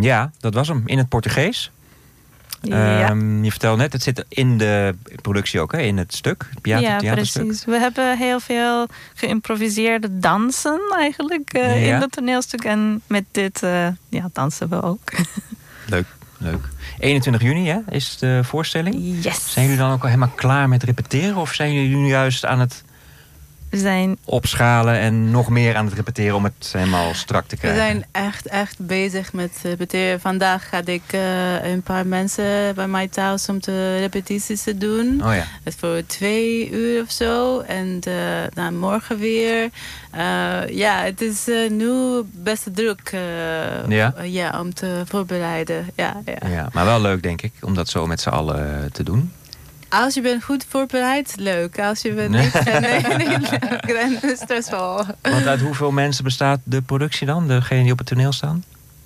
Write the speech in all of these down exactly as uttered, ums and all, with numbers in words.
Ja, dat was hem. In het Portugees. Ja. Um, je vertelde net, het zit in de productie ook, hè? In het stuk. Het theater, ja, theaterstuk. precies. We hebben heel veel geïmproviseerde dansen eigenlijk uh, ja. in het toneelstuk. En met dit uh, ja, dansen we ook. Leuk, leuk. eenentwintig juni hè, is de voorstelling. Yes. Zijn jullie dan ook al helemaal klaar met repeteren? Of zijn jullie nu juist aan het We zijn opschalen en nog meer aan het repeteren om het helemaal strak te We krijgen? zijn echt, echt bezig met repeteren. Vandaag ga ik uh, een paar mensen bij mij thuis om de repetities te doen. Oh ja. Het voor twee uur of zo. En uh, dan morgen weer. Uh, ja, het is uh, nu best druk uh, ja? Uh, ja, om te voorbereiden. Ja, ja. Ja, maar wel leuk denk ik, om dat zo met z'n allen te doen. Als je bent goed voorbereid, leuk. Als je bent niet, nee, nee, leuk, dan is het stressvol. Want uit hoeveel mensen bestaat de productie dan? Degenen die op het toneel staan?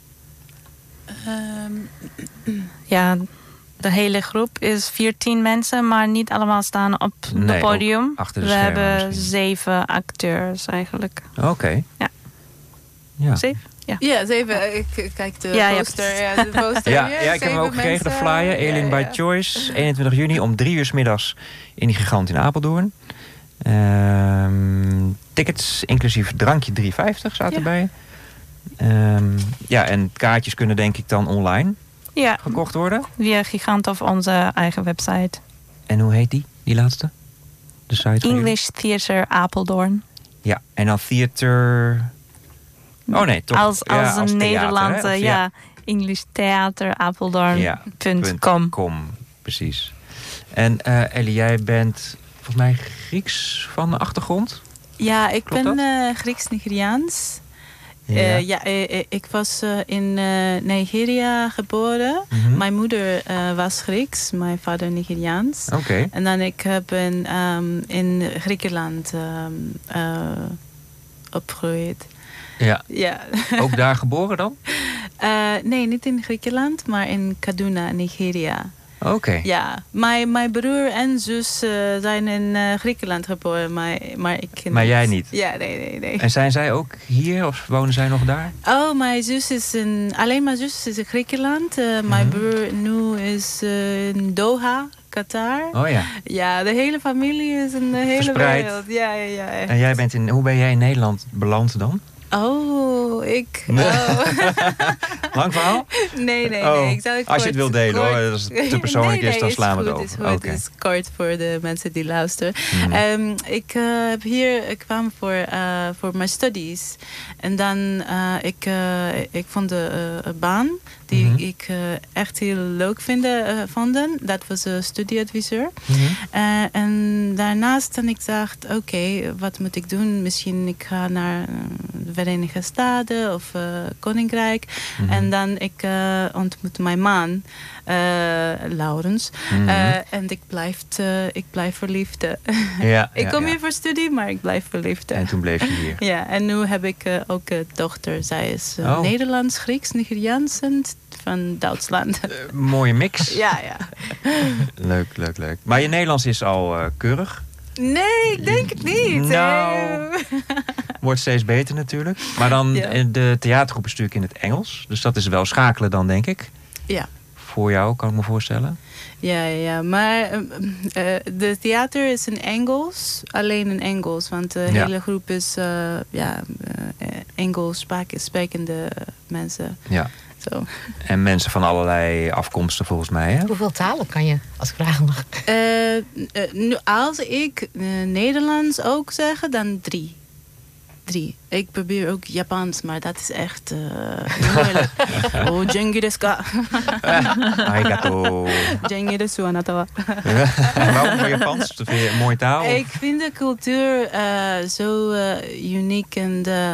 Um, ja, de hele groep is veertien mensen, maar niet allemaal staan op het nee, podium. Achter de We schermen hebben misschien. zeven acteurs eigenlijk. Oké. Okay. Ja. ja. Zeven? Ja, ja zeven. Ik kijk de ja, poster. Ja, de poster. ja, ja, ja, ik heb hem ook gekregen, de flyer. Alien ja, by ja. Choice. eenentwintig juni om drie uur 's middags in die gigant in Apeldoorn. Um, tickets inclusief drankje drie vijftig staat ja. erbij. Um, ja, en kaartjes kunnen denk ik dan online ja. gekocht worden. Via Gigant of onze eigen website. En hoe heet die, die laatste? De site English Theater Apeldoorn. Ja, en dan theater... Oh nee, toch? Als, als ja, een als Nederlandse, theater, ja. ja. English Theater Apeldoorn Ja, punt com. com, precies. En uh, Ellie, jij bent volgens mij Grieks van de achtergrond? Ja, ik Klopt ben uh, Grieks-Nigeriaans. Ja, uh, ja uh, ik was uh, in uh, Nigeria geboren. Mm-hmm. Mijn moeder uh, was Grieks, mijn vader Nigeriaans. Oké. Okay. En dan ik ben um, in Griekenland um, uh, opgegroeid. Ja. ja. Ook daar geboren dan? Uh, nee, niet in Griekenland, maar in Kaduna, Nigeria. Oké. Okay. Ja, mijn, mijn broer en zus uh, zijn in uh, Griekenland geboren, maar, maar ik Maar niet. jij niet? Ja, nee, nee, nee. En zijn zij ook hier of wonen zij nog daar? Oh, mijn zus is in... Alleen mijn zus is in Griekenland. Uh, mm-hmm. Mijn broer nu is uh, in Doha, Qatar. Oh ja. Ja, de hele familie is in de hele Verspreid. wereld. Ja, ja, ja. En jij bent in... Hoe ben jij in Nederland beland dan? Oh, ik... Oh. Lang verhaal? Nee, nee, oh. nee. Ik zou het Als je het wil delen kort... hoor, als het te persoonlijk nee, nee, is, dan is slaan we goed, het is over. goed, Okay. Het is kort voor de mensen die luisteren. Mm. Um, ik uh, heb hier, ik kwam voor, uh, voor mijn studies. En dan, uh, ik, uh, ik vond de uh, baan die mm-hmm. ik uh, echt heel leuk vinden, uh, vonden. Dat was een studieadviseur. Mm-hmm. Uh, en daarnaast dan ik dacht, oké, okay, wat moet ik doen? Misschien ik ga naar uh, de Verenigde Staten of uh, Koninkrijk. Mm-hmm. En dan ik uh, ontmoet mijn man, uh, Laurens. Mm-hmm. Uh, en ik blijf, uh, ik blijf verliefd. Ja, ik ja, kom ja. hier voor studie, maar ik blijf verliefd. En toen bleef je hier. Ja, en nu heb ik uh, ook een dochter. Zij is uh, oh. Nederlands, Grieks, Nigeriaans en van Duitsland. Uh, mooie mix. Ja, ja. Leuk, leuk, leuk. Maar je Nederlands is al uh, keurig? Nee, ik denk het niet. Nou, wordt steeds beter natuurlijk. Maar dan, ja. de theatergroep is natuurlijk in het Engels. Dus dat is wel schakelen dan, denk ik. Ja. Voor jou, kan ik me voorstellen. Ja, ja, maar uh, uh, de theater is in Engels. Alleen in Engels. Want de ja. hele groep is uh, ja, uh, Engels sprekende mensen. Ja. Zo. En mensen van allerlei afkomsten volgens mij, hè? Hoeveel talen kan je, als ik vragen mag? Uh, uh, nu, als ik uh, Nederlands ook zeg, dan drie. Drie. Ik probeer ook Japans, maar dat is echt uh, moeilijk. Oh, Genki desu ka? Arigato. Genki desu, anata wa. Waarom voor Japans? Vind je een mooie taal? Of? Ik vind de cultuur uh, zo uh, uniek en uh,